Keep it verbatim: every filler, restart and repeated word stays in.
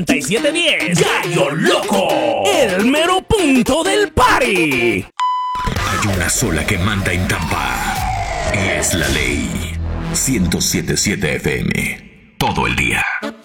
y siete diez. Gallo Loco, el mero punto del party. Hay una sola que manda en Tampa y es la ley. ciento siete punto siete F M. Todo el día.